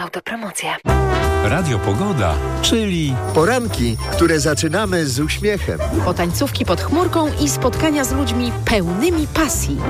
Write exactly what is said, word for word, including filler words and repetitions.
Autopromocja. Radio Pogoda, czyli poranki, które zaczynamy z uśmiechem. Potańcówki pod chmurką i spotkania z ludźmi pełnymi pasji.